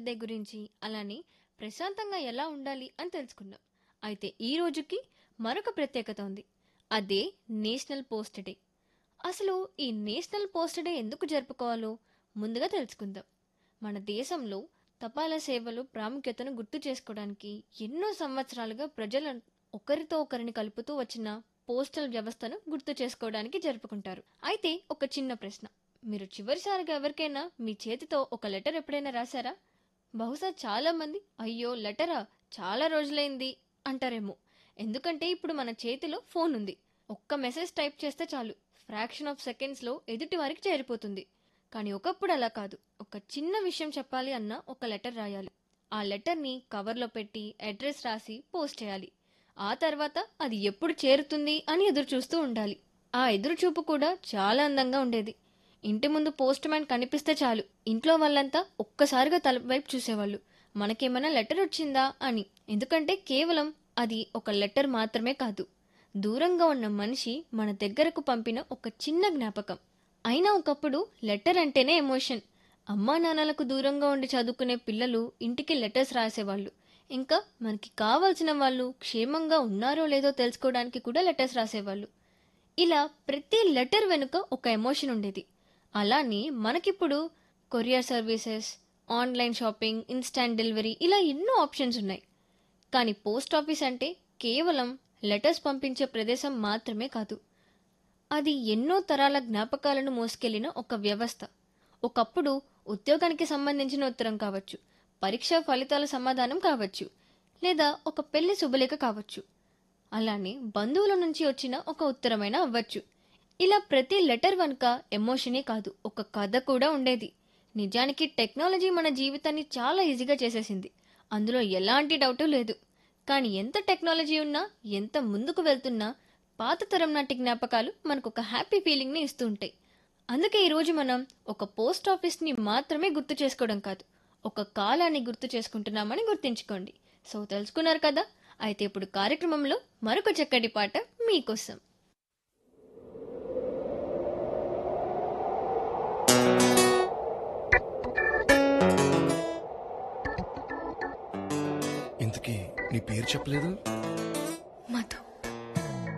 విద్య గురించి, అలానే ప్రశాంతంగా ఎలా ఉండాలి అని తెలుసుకుందాం. అయితే ఈ రోజుకి మరొక ప్రత్యేకత ఉంది. అదే నేషనల్ పోస్ట్ డే. అసలు ఈ నేషనల్ పోస్ట్ డే ఎందుకు జరుపుకోవాలో ముందుగా తెలుసుకుందాం. మన దేశంలో తపాలా సేవలు ప్రాముఖ్యతను గుర్తు చేసుకోవడానికి ఎన్నో సంవత్సరాలుగా ప్రజలు ఒకరితో ఒకరిని కలుపుతూ వచ్చిన పోస్టల్ వ్యవస్థను గుర్తు చేసుకోవడానికి జరుపుకుంటారు. అయితే ఒక చిన్న ప్రశ్న, మీరు చివరిసారిగా ఎవరికైనా మీ చేతితో ఒక లెటర్ ఎప్పుడైనా రాశారా? బహుశా చాలా మంది అయ్యో లెటరా, చాలా రోజులైంది అంటారేమో. ఎందుకంటే ఇప్పుడు మన చేతిలో ఫోన్ ఉంది. ఒక్క మెసేజ్ టైప్ చేస్తే చాలు, ఫ్రాక్షన్ ఆఫ్ సెకండ్స్లో ఎదుటి వారికి చేరిపోతుంది. కానీ ఒకప్పుడు అలా కాదు. ఒక చిన్న విషయం చెప్పాలి అన్నా ఒక లెటర్ రాయాలి. ఆ లెటర్ని కవర్లో పెట్టి అడ్రస్ రాసి పోస్ట్ చేయాలి. ఆ తర్వాత అది ఎప్పుడు చేరుతుంది అని ఎదురు చూస్తూ ఉండాలి. ఆ ఎదురు చూపు కూడా చాలా అందంగా ఉండేది. ఇంటి ముందు పోస్ట్ మ్యాన్ కనిపిస్తే చాలు, ఇంట్లో వాళ్ళంతా ఒక్కసారిగా తల వైపు చూసేవాళ్ళు, మనకేమైనా లెటర్ వచ్చిందా అని. ఎందుకంటే కేవలం అది ఒక లెటర్ మాత్రమే కాదు, దూరంగా ఉన్న మనిషి మన దగ్గరకు పంపిన ఒక చిన్న జ్ఞాపకం. అయినా ఒకప్పుడు లెటర్ అంటేనే ఎమోషన్. అమ్మా నాన్నలకు దూరంగా ఉండి చదువుకునే పిల్లలు ఇంటికి లెటర్స్ రాసేవాళ్ళు. ఇంకా మనకి కావాల్సిన వాళ్ళు క్షేమంగా ఉన్నారో లేదో తెలుసుకోవడానికి కూడా లెటర్స్ రాసేవాళ్ళు. ఇలా ప్రతి లెటర్ వెనుక ఒక ఎమోషన్ ఉండేది. అలానే మనకిప్పుడు courier services, online shopping, instant delivery ఇలా ఎన్నో ఆప్షన్స్ ఉన్నాయి. కానీ పోస్ట్ ఆఫీస్ అంటే కేవలం లెటర్స్ పంపించే ప్రదేశం మాత్రమే కాదు, అది ఎన్నో తరాల జ్ఞాపకాలను మోసుకెళ్లిన ఒక వ్యవస్థ. ఒకప్పుడు ఉద్యోగానికి సంబంధించిన ఉత్తరం కావచ్చు, పరీక్షా ఫలితాల సమాధానం కావచ్చు, లేదా ఒక పెళ్లి శుభలేఖ కావచ్చు, అలానే బంధువుల నుంచి వచ్చిన ఒక ఉత్తరమైనా అవ్వచ్చు. ఇలా ప్రతి లెటర్ వెనుక ఎమోషనే కాదు, ఒక కథ కూడా ఉండేది. నిజానికి టెక్నాలజీ మన జీవితాన్ని చాలా ఈజీగా చేసేసింది, అందులో ఎలాంటి డౌటు లేదు. కానీ ఎంత టెక్నాలజీ ఉన్నా, ఎంత ముందుకు వెళ్తున్నా, పాత తరం నాటి జ్ఞాపకాలు మనకు ఒక హ్యాపీ ఫీలింగ్ని ఇస్తూ ఉంటాయి. అందుకే ఈరోజు మనం ఒక పోస్ట్ ఆఫీస్ని మాత్రమే గుర్తు చేసుకోవడం కాదు, ఒక కాలాన్ని గుర్తు చేసుకుంటున్నామని గుర్తుంచుకోండి. సో తెలుసుకున్నారు కదా. అయితే ఇప్పుడు కార్యక్రమంలో మరొక చక్కటి పాట మీకోసం. ఇంతకీ నీ పేరు చెప్పలేదు?